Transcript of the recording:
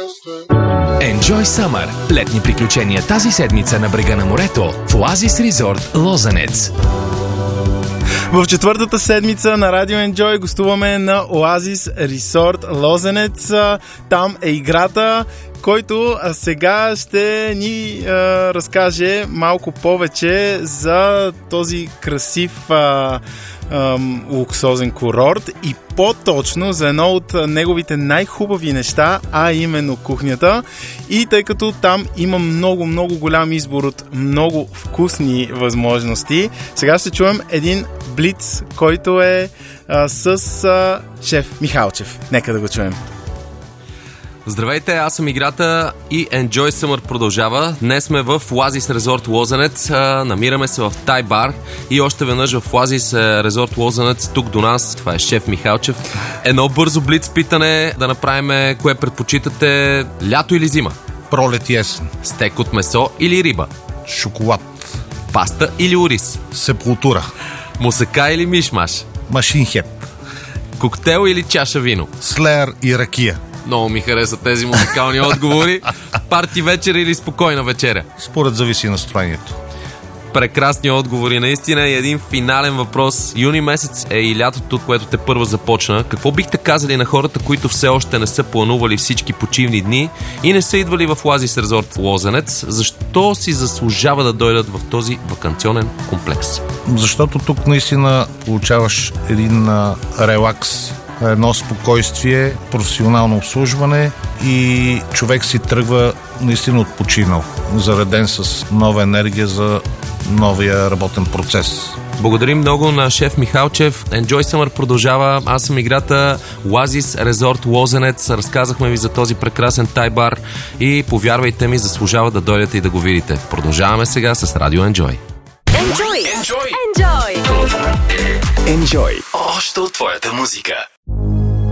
Enjoy Summer. Летни приключения тази седмица на брега на морето в Оазис Резорт Лозенец. В четвъртата седмица на Радио Enjoy гостуваме на Оазис Резорт Лозенец. Там е играта, който сега ще ни разкаже малко повече за този красив луксозен курорт и по-точно за едно от неговите най-хубави неща, а именно кухнята. И тъй като там има много голям избор от много вкусни възможности, сега ще чуем един блиц, който е с шеф Михалчев. Нека да го чуем. Здравейте, аз съм играта и Enjoy Summer продължава. Днес сме в Оазис Резорт Лозенец. Намираме се в Тай бар и още веднъж в Оазис Резорт Лозенец, тук до нас. Това е шеф Михалчев. Едно бързо блиц питане да направим. Кое предпочитате, лято или зима? Пролет и есен. Стек от месо или риба? Шоколад. Паста или ориз? Сепултура. Мусака или мишмаш? Машинхеп. Коктейл или чаша вино? Слеер и ракия. Много ми харесат тези музикални отговори. Парти вечер или спокойна вечеря? Според зависи настроението. Прекрасни отговори, наистина. И един финален въпрос. Юни месец е и лятото, което те първо започна. Какво бихте казали на хората, които все още не са планували всички почивни дни и не са идвали в Оазис Резорт Лозенец? Защо си заслужава да дойдат в този ваканционен комплекс? Защото тук наистина получаваш един релакс, едно спокойствие, професионално обслужване и човек си тръгва наистина отпочинал, зареден с нова енергия за новия работен процес. Благодарим много на шеф Михалчев. Enjoy Summer продължава. Аз съм играта Оазис Резорт Лозенец. Разказахме ви за този прекрасен тай бар и повярвайте ми, заслужава да дойдете и да го видите. Продължаваме сега с Радио Enjoy. Enjoy! Още от твоята музика.